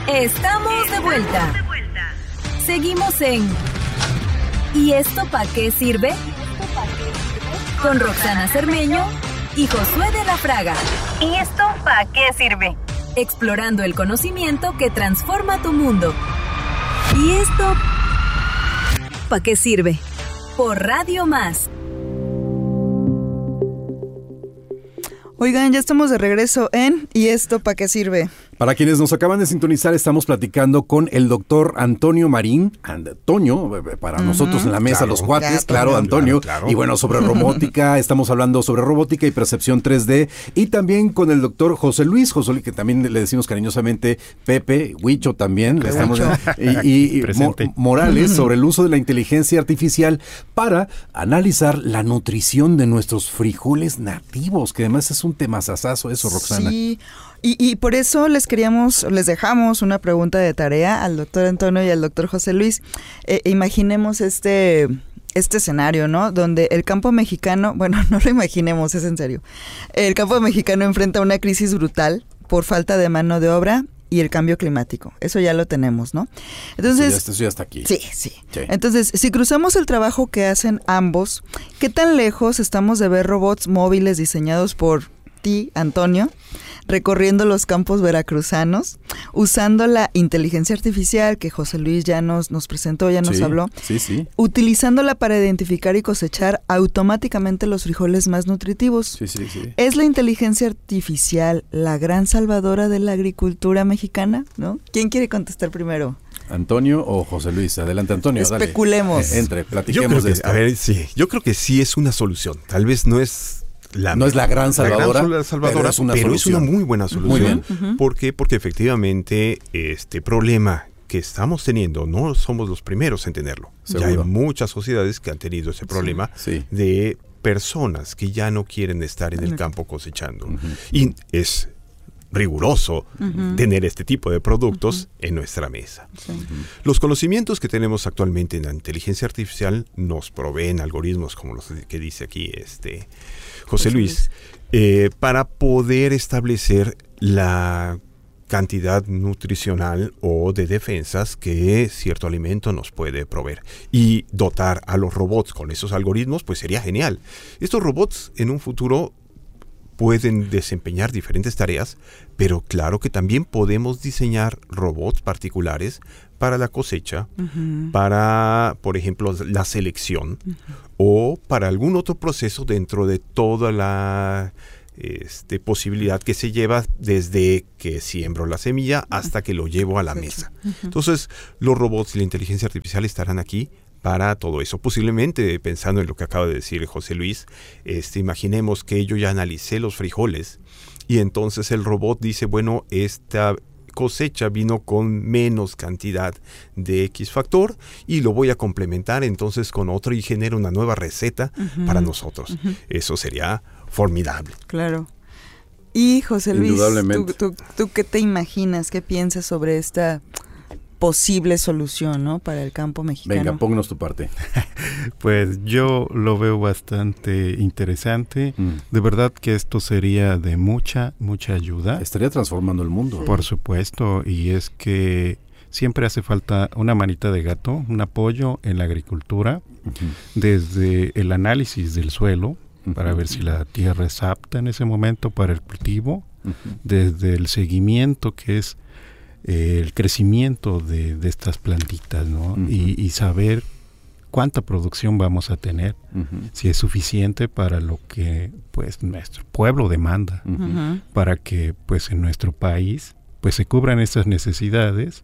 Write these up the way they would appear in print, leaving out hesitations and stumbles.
Estamos de vuelta. Seguimos en ¿Y esto para qué sirve? Con Roxana Cermeño y Josué de la Fraga. ¿Y esto para qué sirve? Explorando el conocimiento que transforma tu mundo. ¿Y esto para qué sirve? Por Radio Más. Oigan, ya estamos de regreso en ¿Y esto para qué sirve? Para quienes nos acaban de sintonizar, estamos platicando con el doctor Antonio Marín, Antonio, para nosotros en la mesa, claro, los cuates, claro, Antonio, claro. Y bueno, sobre robótica, estamos hablando sobre robótica y percepción 3D, y también con el doctor José Luis, que también le decimos cariñosamente Pepe, Huicho también, le estamos, y Morales, sobre el uso de la inteligencia artificial para analizar la nutrición de nuestros frijoles nativos, que además es un temazazazo eso, Roxana. Sí. Y por eso les dejamos una pregunta de tarea al doctor Antonio y al doctor José Luis. Imaginemos este escenario, ¿no? Donde el campo mexicano, bueno, no lo imaginemos, es en serio. El campo mexicano enfrenta una crisis brutal por falta de mano de obra y el cambio climático. Eso ya lo tenemos, ¿no? Entonces, eso ya está aquí. Sí. Entonces, si cruzamos el trabajo que hacen ambos, ¿qué tan lejos estamos de ver robots móviles diseñados por ti, Antonio, recorriendo los campos veracruzanos, usando la inteligencia artificial que José Luis ya nos presentó, ya nos habló, utilizándola para identificar y cosechar automáticamente los frijoles más nutritivos? Sí. ¿Es la inteligencia artificial la gran salvadora de la agricultura mexicana? ¿No? ¿Quién quiere contestar primero? ¿Antonio o José Luis? Adelante, Antonio. Especulemos. Dale. Platiquemos de esto. Yo creo que sí es una solución. Tal vez no es no es la gran salvadora, pero es una muy buena solución. Muy bien. ¿Por qué? Porque efectivamente este problema que estamos teniendo, no somos los primeros en tenerlo. Seguro. Ya hay muchas sociedades que han tenido ese problema de personas que ya no quieren estar en el campo cosechando. Y es riguroso tener este tipo de productos en nuestra mesa. Los conocimientos que tenemos actualmente en la inteligencia artificial nos proveen algoritmos como los que dice aquí José Luis, para poder establecer la cantidad nutricional o de defensas que cierto alimento nos puede proveer. Y dotar a los robots con esos algoritmos, pues sería genial. Estos robots en un futuro pueden desempeñar diferentes tareas, pero claro que también podemos diseñar robots particulares para la cosecha, para, por ejemplo, la selección, o para algún otro proceso dentro de toda la posibilidad que se lleva desde que siembro la semilla hasta que lo llevo a la mesa. Entonces, los robots y la inteligencia artificial estarán aquí para todo eso. Posiblemente, pensando en lo que acaba de decir José Luis, imaginemos que yo ya analicé los frijoles y entonces el robot dice, bueno, esta cosecha vino con menos cantidad de X factor y lo voy a complementar entonces con otro y genera una nueva receta para nosotros. Eso sería formidable. Claro. Y José Luis, indudablemente. ¿tú qué te imaginas? ¿Qué piensas sobre esta posible solución, ¿no?, para el campo mexicano? Venga, pónganos tu parte. Pues yo lo veo bastante interesante. De verdad que esto sería de mucha ayuda. Estaría transformando el mundo. Por supuesto, y es que siempre hace falta una manita de gato, un apoyo en la agricultura, desde el análisis del suelo, para ver si la tierra es apta en ese momento para el cultivo, desde el seguimiento que es el crecimiento de estas plantitas, ¿no? Y saber cuánta producción vamos a tener, si es suficiente para lo que pues nuestro pueblo demanda, para que pues en nuestro país pues se cubran esas necesidades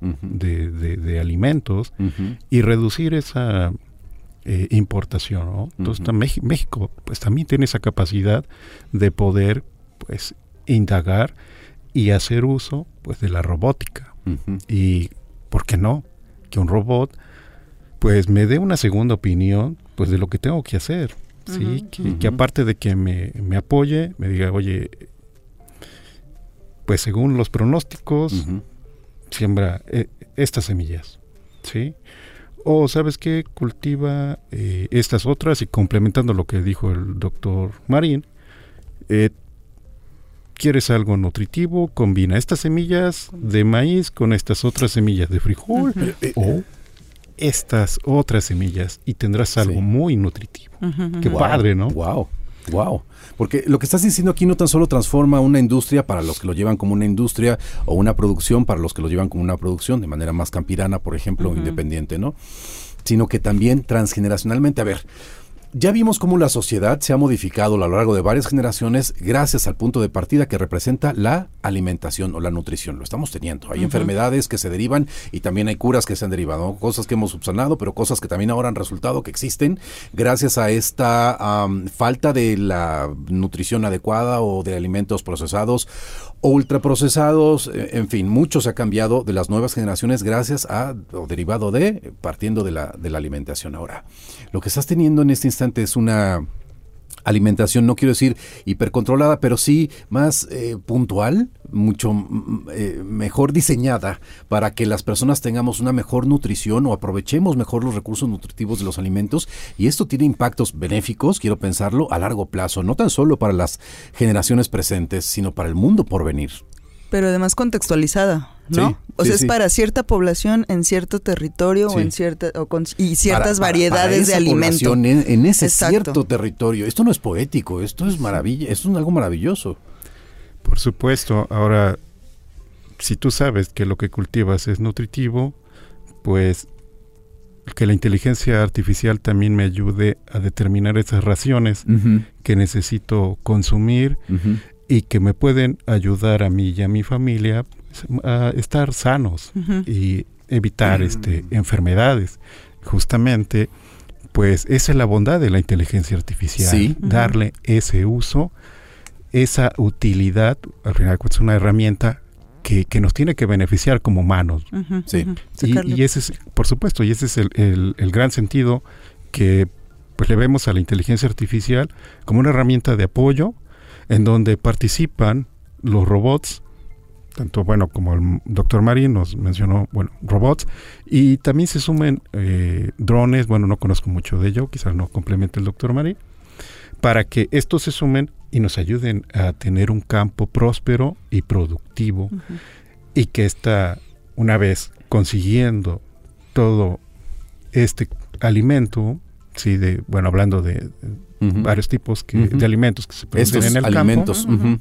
de alimentos y reducir esa importación, ¿no? Entonces México pues también tiene esa capacidad de poder pues indagar y hacer uso pues de la robótica. Y ¿por qué no? Que un robot pues me dé una segunda opinión pues de lo que tengo que hacer, ¿sí? Que aparte de que me apoye, me diga, oye, pues según los pronósticos siembra estas semillas, ¿sí? O ¿sabes qué? Cultiva estas otras, y complementando lo que dijo el doctor Marín, ¿quieres algo nutritivo? Combina estas semillas de maíz con estas otras semillas de frijol o estas otras semillas y tendrás algo muy nutritivo. Qué padre, ¿no? Wow. Porque lo que estás diciendo aquí no tan solo transforma una industria para los que lo llevan como una industria o una producción para los que lo llevan como una producción de manera más campirana, por ejemplo, independiente, ¿no? Sino que también transgeneracionalmente. A ver, ya vimos cómo la sociedad se ha modificado a lo largo de varias generaciones gracias al punto de partida que representa la alimentación o la nutrición. Lo estamos teniendo. Hay enfermedades que se derivan y también hay curas que se han derivado, ¿no? Cosas que hemos subsanado, pero cosas que también ahora han resultado que existen gracias a esta falta de la nutrición adecuada o de alimentos procesados o ultraprocesados, en fin, mucho se ha cambiado de las nuevas generaciones gracias a, o derivado de, partiendo de la alimentación. Ahora, lo que estás teniendo en este instante es una alimentación, no quiero decir hipercontrolada, pero sí más puntual, mucho mejor diseñada para que las personas tengamos una mejor nutrición o aprovechemos mejor los recursos nutritivos de los alimentos, y esto tiene impactos benéficos, quiero pensarlo, a largo plazo, no tan solo para las generaciones presentes, sino para el mundo por venir. Pero además contextualizada, ¿no? Sí, o sea, es para cierta población en cierto territorio o en ciertas variedades de alimentos. En ese cierto territorio. Esto no es poético, esto es maravilla, esto es algo maravilloso. Por supuesto. Ahora, si tú sabes que lo que cultivas es nutritivo, pues que la inteligencia artificial también me ayude a determinar esas raciones que necesito consumir y que me pueden ayudar a mí y a mi familia a estar sanos y evitar enfermedades. Justamente, pues esa es la bondad de la inteligencia artificial, darle ese uso, esa utilidad. Al final es una herramienta que nos tiene que beneficiar como humanos. Y ese es, por supuesto, y ese es el gran sentido que pues le vemos a la inteligencia artificial como una herramienta de apoyo en donde participan los robots, tanto como el doctor Marín nos mencionó, robots, y también se sumen drones, no conozco mucho de ello, quizás no complemente el doctor Marín, para que estos se sumen y nos ayuden a tener un campo próspero y productivo, y que una vez consiguiendo todo este alimento, hablando de varios tipos de alimentos que se producen en el alimentos, campo,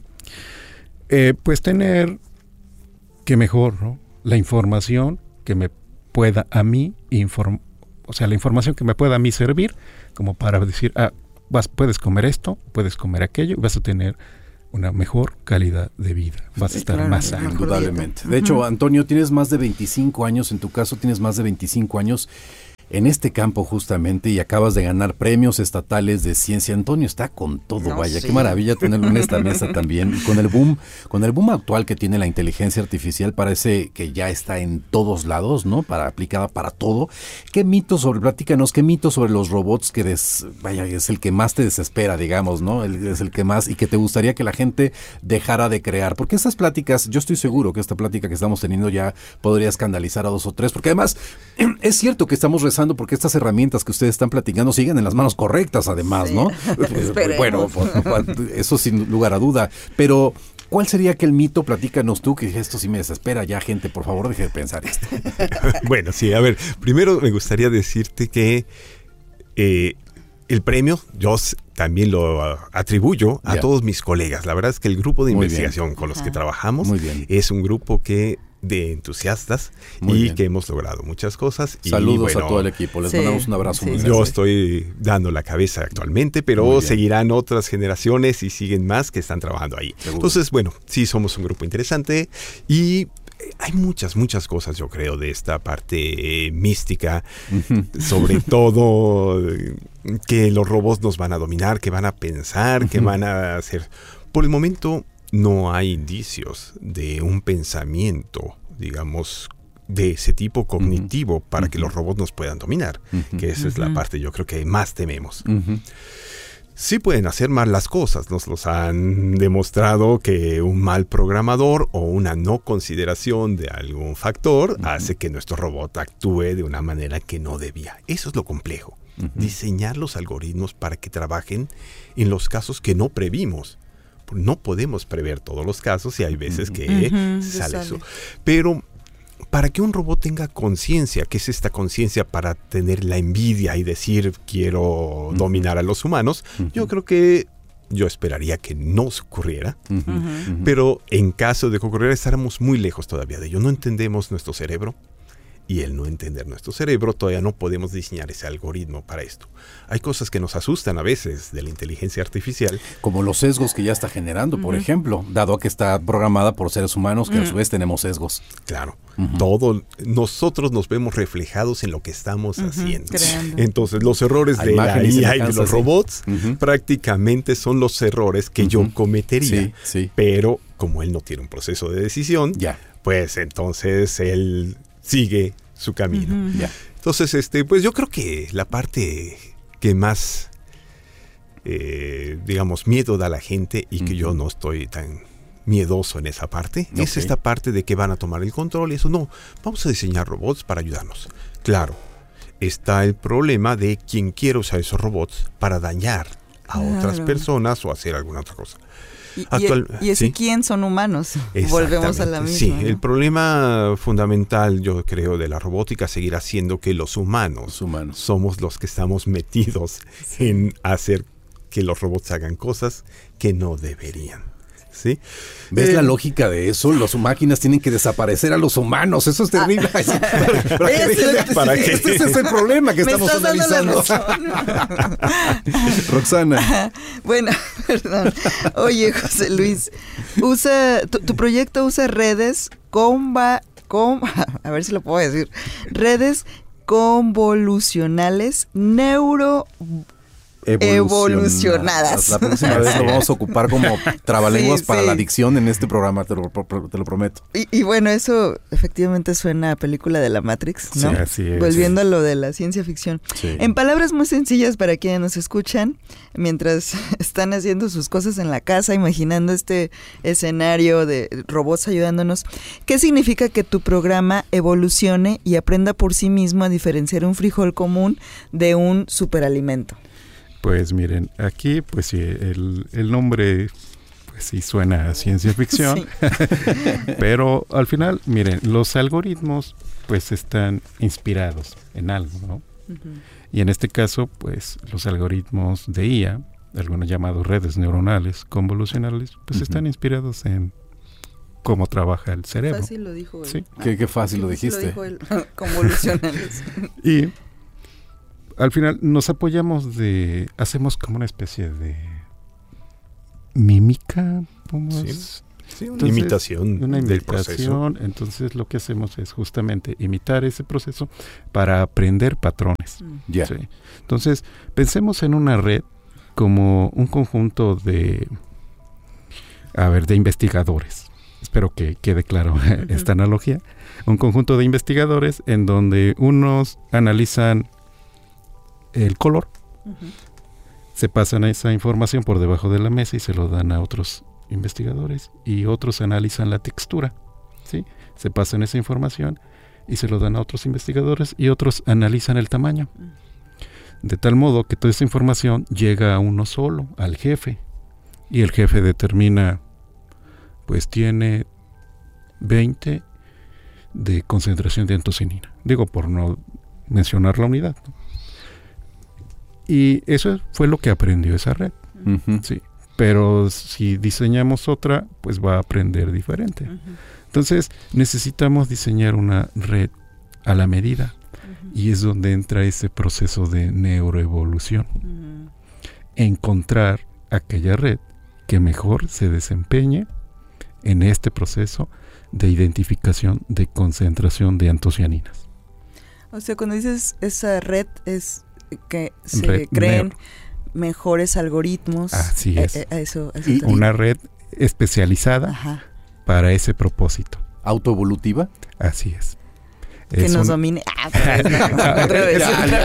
pues tener que mejor, ¿no? La información que me pueda a mí la información que me pueda a mí servir como para decir, puedes comer esto, puedes comer aquello, y vas a tener una mejor calidad de vida, vas a estar más sano. Indudablemente. De hecho, Antonio, tienes más de 25 años, en tu caso tienes más de 25 años en este campo justamente, y acabas de ganar premios estatales de ciencia. Antonio está con todo, qué maravilla tenerlo en esta mesa también. Con el boom actual que tiene la inteligencia artificial, parece que ya está en todos lados, ¿no? Aplicada para todo. Platícanos, ¿qué mito sobre los robots que es el que más te desespera, digamos, ¿no? Es el que más, y que te gustaría que la gente dejara de crear? Porque estas pláticas, yo estoy seguro que esta plática que estamos teniendo ya podría escandalizar a 2 o 3, porque además es cierto que estamos rezando porque estas herramientas que ustedes están platicando siguen en las manos correctas, además, ¿no? Bueno, eso sin lugar a duda. Pero, ¿cuál sería aquel mito? Platícanos tú, que esto sí me desespera ya, gente. Por favor, deje de pensar esto. Bueno, sí, a ver, primero me gustaría decirte que el premio yo también lo atribuyo a todos mis colegas. La verdad es que el grupo de investigación con los que trabajamos es un grupo de entusiastas que hemos logrado muchas cosas. Saludos a todo el equipo, les mandamos un abrazo. Yo estoy dando la cabeza actualmente, pero seguirán otras generaciones y siguen más que están trabajando ahí. Seguro. Entonces, sí somos un grupo interesante y hay muchas cosas, yo creo, de esta parte mística, sobre todo que los robots nos van a dominar, que van a pensar, que van a hacer. Por el momento no hay indicios de un pensamiento, digamos, de ese tipo cognitivo para que los robots nos puedan dominar, que esa es la parte yo creo que más tememos. Sí pueden hacer mal las cosas, nos los han demostrado que un mal programador o una no consideración de algún factor hace que nuestro robot actúe de una manera que no debía. Eso es lo complejo, diseñar los algoritmos para que trabajen en los casos que no previmos. no podemos prever todos los casos y hay veces que sale eso. Pero para que un robot tenga conciencia, ¿qué es esta conciencia para tener la envidia y decir quiero dominar a los humanos? Yo esperaría que no ocurriera, pero en caso de que ocurriera estaremos muy lejos todavía de ello. No entendemos nuestro cerebro y el no entender nuestro cerebro todavía no podemos diseñar ese algoritmo para esto. Hay cosas que nos asustan a veces de la inteligencia artificial. Como los sesgos que ya está generando, por ejemplo, dado que está programada por seres humanos que a su vez tenemos sesgos. Claro, nosotros nos vemos reflejados en lo que estamos haciendo. Creando. Entonces los errores de la IA y de los robots prácticamente son los errores que yo cometería. Pero como él no tiene un proceso de decisión, pues entonces él sigue su camino. Entonces, pues yo creo que la parte que más, digamos, miedo da a la gente y que yo no estoy tan miedoso en esa parte, es esta parte de que van a tomar el control y eso. No, vamos a diseñar robots para ayudarnos. Claro, está el problema de quien quiere usar esos robots para dañar a otras personas o hacer alguna otra cosa. Y ese quién son humanos. Volvemos a la misma. Sí, el problema fundamental, yo creo, de la robótica seguirá siendo que los humanos somos los que estamos metidos en hacer que los robots hagan cosas que no deberían. ¿Sí? ¿Ves la lógica de eso? Las máquinas tienen que desaparecer a los humanos. Eso es terrible. Este es el problema que estamos analizando. Roxana. Bueno, perdón. Oye, José Luis, tu proyecto usa redes a ver si lo puedo decir. Redes convolucionales evolucionadas. La próxima vez lo vamos a ocupar como trabalenguas para la dicción en este programa, te lo prometo. Y bueno, eso efectivamente suena a película de la Matrix, ¿no? Sí, así es. Volviendo a lo de la ciencia ficción. Sí. En palabras muy sencillas para quienes nos escuchan, mientras están haciendo sus cosas en la casa, imaginando este escenario de robots ayudándonos, ¿qué significa que tu programa evolucione y aprenda por sí mismo a diferenciar un frijol común de un superalimento? Pues miren, aquí pues sí, el nombre pues sí suena a ciencia ficción, pero al final, miren, los algoritmos pues están inspirados en algo, ¿no? Y en este caso, pues los algoritmos de IA, algunos llamados redes neuronales convolucionales, pues están inspirados en cómo trabaja el cerebro. Fácil lo dijo él. Sí. Qué fácil lo dijiste. Lo dijo él. Convolucionales. Y al final nos hacemos como una especie de mímica, una imitación del proceso. Entonces lo que hacemos es justamente imitar ese proceso para aprender patrones. ¿Sí? Entonces pensemos en una red como un conjunto de investigadores. Espero que quede claro esta analogía. Un conjunto de investigadores en donde unos analizan el color, se pasan esa información por debajo de la mesa y se lo dan a otros investigadores y otros analizan la textura, ¿sí? Se pasan esa información y se lo dan a otros investigadores y otros analizan el tamaño, de tal modo que toda esa información llega a uno solo, al jefe, y el jefe determina, pues tiene 20 de concentración de antocianina, digo por no mencionar la unidad, ¿no? Y eso fue lo que aprendió esa red. Sí. Pero si diseñamos otra, pues va a aprender diferente. Entonces necesitamos diseñar una red a la medida. Y es donde entra ese proceso de neuroevolución. Encontrar aquella red que mejor se desempeñe en este proceso de identificación de concentración de antocianinas. O sea, cuando dices esa red es que se creen mejores algoritmos. Así es. Eso una red especializada para ese propósito. ¿Autoevolutiva? Así es. Que nos domine. Otra vez.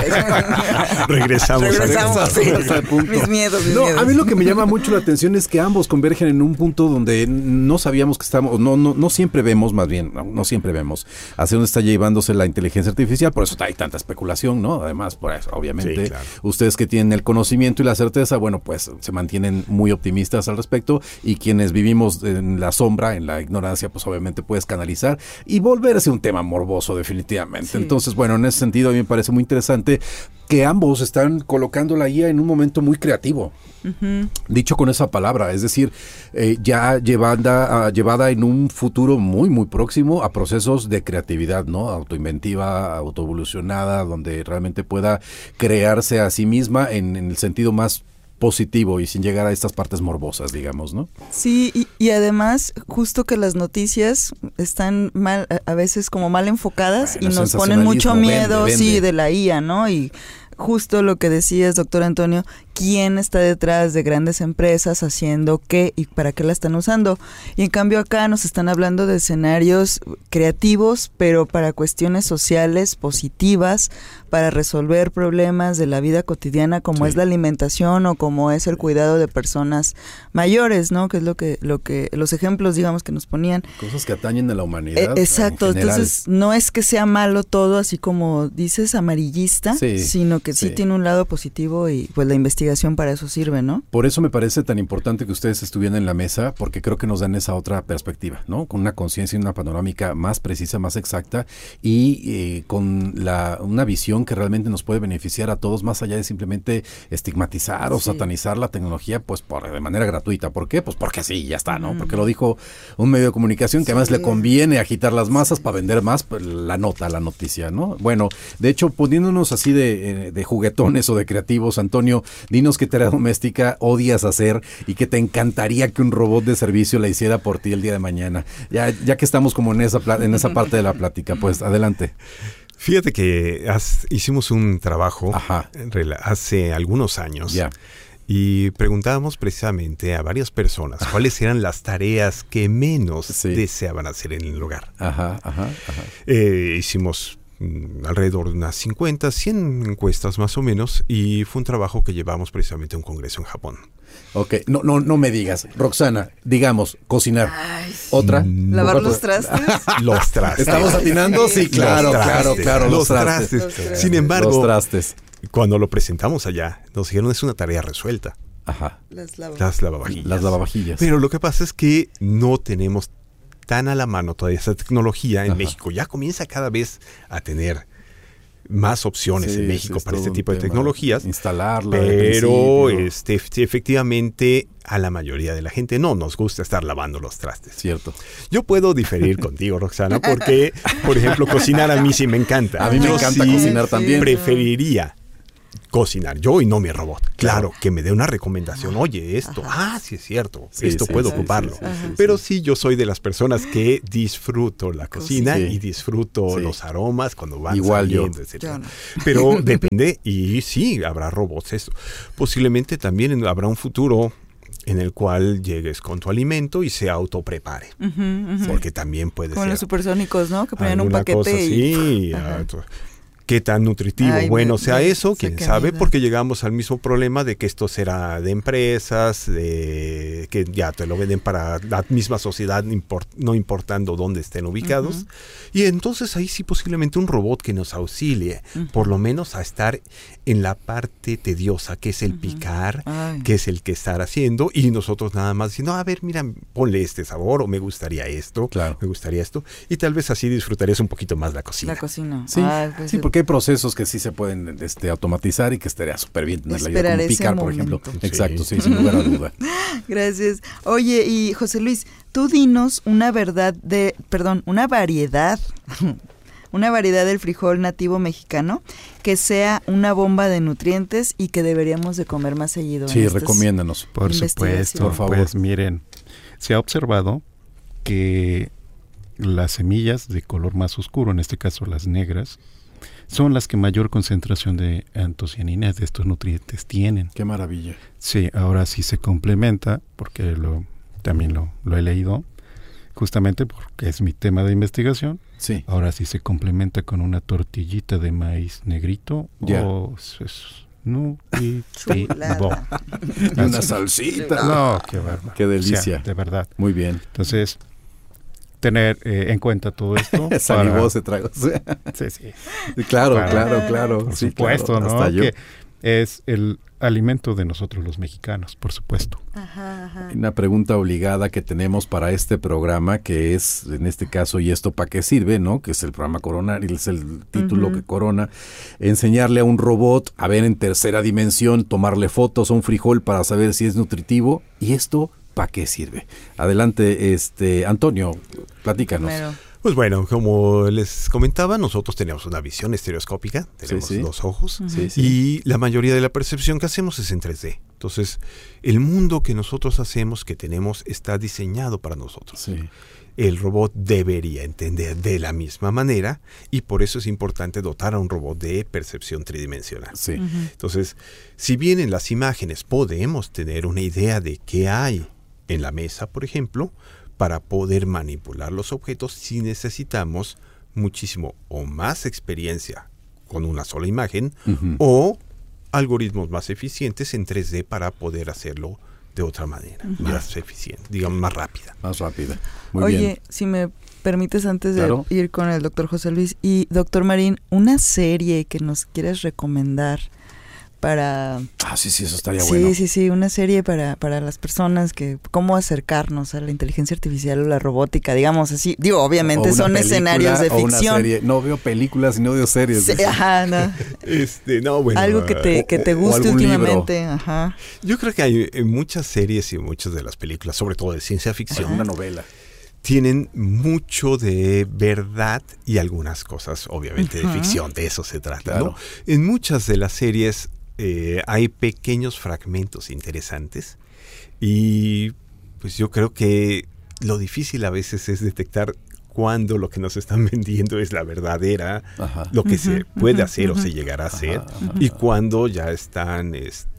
Regresamos al punto. Mis miedos. A mí lo que me llama mucho la atención es que ambos convergen en un punto donde no sabíamos que estamos, no siempre vemos, más bien, no siempre vemos hacia dónde está llevándose la inteligencia artificial, por eso hay tanta especulación, ¿no? Además, por eso, obviamente, sí, claro. Ustedes que tienen el conocimiento y la certeza, bueno, pues se mantienen muy optimistas al respecto, y quienes vivimos en la sombra, en la ignorancia, pues obviamente puedes canalizar y volverse un tema morboso definitivamente. Sí. Entonces, bueno, en ese sentido a mí me parece muy interesante que ambos están colocando la IA en un momento muy creativo. Uh-huh. Dicho con esa palabra, es decir, ya llevada en un futuro muy, muy próximo a procesos de creatividad, ¿no? Autoinventiva, autoevolucionada, donde realmente pueda crearse a sí misma en el sentido más positivo y sin llegar a estas partes morbosas, digamos, ¿no? Sí, y además, justo que las noticias están mal, a veces como mal enfocadas, y nos ponen mucho miedo, vende. Sí, de la IA, ¿no? Y justo lo que decías, doctor Antonio, ¿quién está detrás de grandes empresas haciendo qué y para qué la están usando? Y en cambio acá nos están hablando de escenarios creativos, pero para cuestiones sociales positivas, para resolver problemas de la vida cotidiana, como sí. es la alimentación o como es el cuidado de personas mayores, ¿no? Que es lo que los ejemplos, digamos, que nos ponían. Cosas que atañen a la humanidad. Exacto, entonces no es que sea malo todo, así como dices, amarillista, sí, sino que sí tiene un lado positivo, y pues la investigación para eso sirve, ¿no? Por eso me parece tan importante que ustedes estuvieran en la mesa, porque creo que nos dan esa otra perspectiva, ¿no? Con una conciencia y una panorámica más precisa, más exacta, y con una visión que realmente nos puede beneficiar a todos, más allá de simplemente estigmatizar o satanizar la tecnología, pues de manera gratuita. ¿Por qué? Pues porque sí, ya está, ¿no? Porque lo dijo un medio de comunicación que además le conviene agitar las masas para vender más, pues, la noticia, ¿no? Bueno, de hecho, poniéndonos así de juguetones o de creativos, Antonio, dinos qué tarea doméstica odias hacer y que te encantaría que un robot de servicio la hiciera por ti el día de mañana. Ya que estamos como en esa parte de la plática, pues adelante. Fíjate que hicimos un trabajo hace algunos años. Yeah. Y preguntábamos precisamente a varias personas cuáles eran las tareas que menos deseaban hacer en el hogar. Hicimos alrededor de unas 50, 100 encuestas más o menos, y fue un trabajo que llevamos precisamente a un congreso en Japón. Ok, no me digas, Roxana, digamos, cocinar. Ay, ¿otra? ¿Lavar los trastes? Los trastes. ¿Estamos atinando? Sí, claro, los trastes. Sin embargo, los trastes. Cuando lo presentamos allá, nos dijeron es una tarea resuelta. Las lavavajillas. Pero lo que pasa es que no tenemos tan a la mano todavía esa tecnología en México. Ya comienza cada vez a tener más opciones en México para este tipo de tecnologías. Instalarla. Pero efectivamente a la mayoría de la gente no nos gusta estar lavando los trastes. Cierto. Yo puedo diferir contigo, Roxana, porque, por ejemplo, cocinar a mí sí me encanta. A mí me encanta cocinar también. Preferiría cocinar yo y no mi robot. Claro, que me dé una recomendación. Oye, esto, sí es cierto, esto puedo ocuparlo. Pero sí, yo soy de las personas que disfruto la cocina y disfruto los aromas cuando van saliendo, etc. Pero depende, y sí, habrá robots esto. Posiblemente también habrá un futuro en el cual llegues con tu alimento y se autoprepare. Porque también puede ser. Con los supersónicos, ¿no? Que ponen un paquete cosa, y... Qué tan nutritivo sea eso, quién sabe, porque llegamos al mismo problema de que esto será de empresas, que ya te lo venden para la misma sociedad, no importando dónde estén ubicados. Y entonces ahí sí posiblemente un robot que nos auxilie, por lo menos a estar en la parte tediosa, que es el picar, que es el que estar haciendo, y nosotros nada más diciendo, a ver, mira, ponle este sabor, o me gustaría esto, me gustaría esto, y tal vez así disfrutarías un poquito más la cocina. Sí, porque hay procesos que sí se pueden automatizar y que estaría súper bien tener la ayuda, como picar, por ejemplo. Exacto, sin lugar a duda. Gracias. Oye, y José Luis, tú dinos una variedad del frijol nativo mexicano que sea una bomba de nutrientes y que deberíamos de comer más seguido. Sí, recomiéndanos. Por supuesto, por favor. Pues miren, se ha observado que las semillas de color más oscuro, en este caso las negras, son las que mayor concentración de antocianinas, de estos nutrientes, tienen. ¡Qué maravilla! Sí, ahora sí se complementa, porque también lo he leído, justamente porque es mi tema de investigación. Sí. Ahora sí se complementa con una tortillita de maíz negrito. No, y una salsita. No, qué bárbaro. Qué delicia. O sea, de verdad. Muy bien. Entonces, tener en cuenta todo esto. Salivoso trago. Sí. Claro. Por sí, supuesto, claro. ¿no? Hasta yo. Que es el alimento de nosotros los mexicanos, por supuesto. Ajá. Una pregunta obligada que tenemos para este programa, que es, en este caso, ¿y esto para qué sirve? ¿No? Que es el programa Coronar, es el título que corona. Enseñarle a un robot a ver en tercera dimensión, tomarle fotos a un frijol para saber si es nutritivo. ¿Y esto para qué sirve? Adelante, Antonio, platícanos. Pues bueno, como les comentaba, nosotros tenemos una visión estereoscópica, tenemos dos ojos, y la mayoría de la percepción que hacemos es en 3D. Entonces, el mundo que nosotros hacemos, que tenemos, está diseñado para nosotros. Sí. El robot debería entender de la misma manera, y por eso es importante dotar a un robot de percepción tridimensional. Sí. Entonces, si bien en las imágenes podemos tener una idea de qué hay en la mesa, por ejemplo, para poder manipular los objetos, sí necesitamos muchísimo o más experiencia con una sola imagen o algoritmos más eficientes en 3D para poder hacerlo de otra manera, más eficiente, digamos más rápida. Más rápida. Muy bien. Oye, si me permites antes de ir con el doctor José Luis y doctor Marín, una serie que nos quieras recomendar para... sí, eso estaría bueno. Sí, una serie para las personas que... Cómo acercarnos a la inteligencia artificial o la robótica, digamos así. Digo, obviamente son escenarios de ficción. No veo películas y no veo series. Sí, no, bueno, algo que te guste últimamente. Ajá. Yo creo que hay muchas series y muchas de las películas, sobre todo de ciencia ficción. Una novela. Tienen mucho de verdad y algunas cosas, obviamente, de ficción. De eso se trata, claro. ¿no? En muchas de las series hay pequeños fragmentos interesantes y pues yo creo que lo difícil a veces es detectar cuándo lo que nos están vendiendo es la verdadera, lo que se puede hacer o se llegará a hacer, y cuándo ya están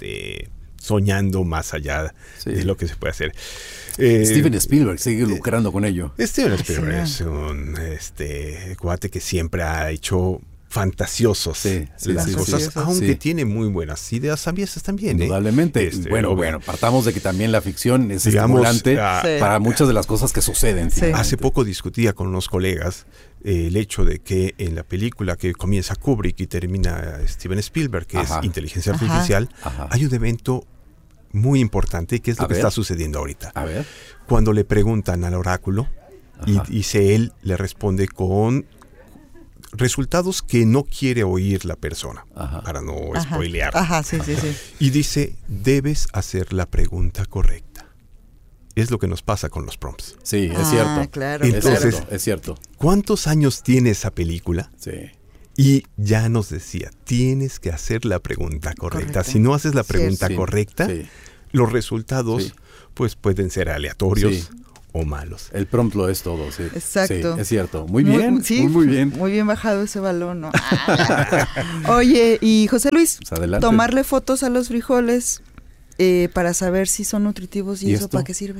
soñando más allá de lo que se puede hacer. Steven Spielberg sigue lucrando con ello. Steven Spielberg es un cuate que siempre ha hecho fantasiosos las cosas, aunque tiene muy buenas ideas esas también. Indudablemente. Bueno, partamos de que también la ficción es estimulante para muchas de las cosas que suceden. Sí. Hace poco discutía con unos colegas el hecho de que en la película que comienza Kubrick y termina Steven Spielberg, que es inteligencia artificial, hay un evento muy importante, que es lo que está sucediendo ahorita. A ver. Cuando le preguntan al oráculo, y dice él, le responde con resultados que no quiere oír la persona, para no spoilear. Sí. Y dice, debes hacer la pregunta correcta. Es lo que nos pasa con los prompts. Sí, es cierto. Claro. Entonces, es cierto. ¿cuántos años tiene esa película? Sí. Y ya nos decía, tienes que hacer la pregunta correcta. Si no haces la pregunta correcta, los resultados pues pueden ser aleatorios o malos. El prompt lo es todo, sí. Exacto. Sí, es cierto. Muy bien, muy bien. Muy bien bajado ese balón, ¿no? Oye, y José Luis, pues tomarle fotos a los frijoles para saber si son nutritivos y eso, ¿para qué sirve?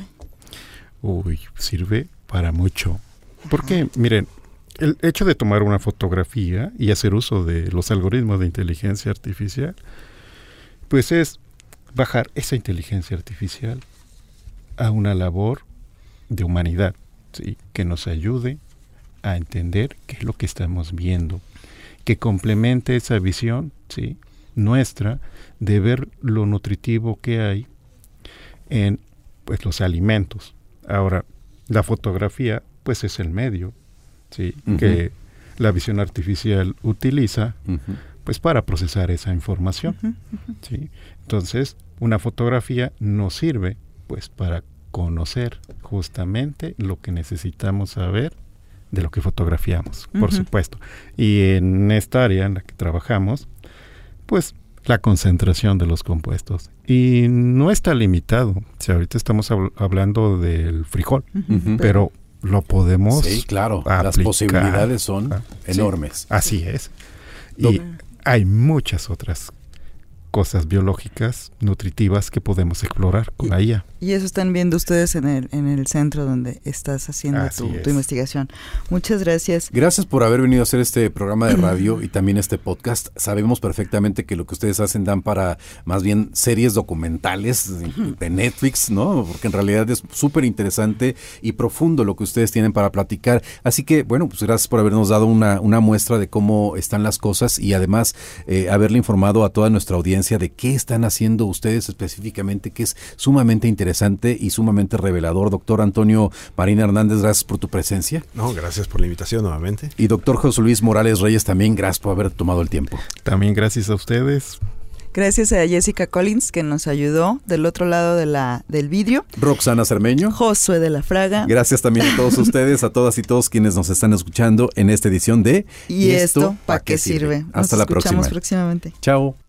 Sirve para mucho. Porque, miren, el hecho de tomar una fotografía y hacer uso de los algoritmos de inteligencia artificial, pues es bajar esa inteligencia artificial a una labor de humanidad, ¿sí? Que nos ayude a entender qué es lo que estamos viendo, que complemente esa visión, ¿sí? Nuestra de ver lo nutritivo que hay en pues los alimentos. Ahora, la fotografía pues es el medio, ¿sí? Que la visión artificial utiliza pues para procesar esa información, ¿sí? Entonces, una fotografía nos sirve pues para conocer justamente lo que necesitamos saber de lo que fotografiamos, por supuesto. Y en esta área en la que trabajamos, pues la concentración de los compuestos. Y no está limitado. O sea, ahorita estamos hablando del frijol, pero lo podemos aplicar. Las posibilidades son enormes. Así es. Y hay muchas otras cosas biológicas, nutritivas que podemos explorar con la IA. Y eso están viendo ustedes en el centro donde estás haciendo tu investigación. Muchas gracias. Gracias por haber venido a hacer este programa de radio y también este podcast. Sabemos perfectamente que lo que ustedes hacen dan para más bien series documentales de Netflix, ¿no? Porque en realidad es súper interesante y profundo lo que ustedes tienen para platicar. Así que, bueno, pues gracias por habernos dado una muestra de cómo están las cosas y además haberle informado a toda nuestra audiencia de qué están haciendo ustedes específicamente, que es sumamente interesante y sumamente revelador. Doctor Antonio Marín Hernández, gracias por tu presencia. No, gracias por la invitación nuevamente. Y doctor José Luis Morales Reyes, también gracias por haber tomado el tiempo. También gracias a ustedes. Gracias a Jessica Collins, que nos ayudó del otro lado del vidrio. Roxana Cermeño. Josué de la Fraga. Gracias también a todos ustedes, a todas y todos quienes nos están escuchando en esta edición de ¿Y esto para qué sirve? Hasta la próxima. Nos escuchamos próximamente. Chao.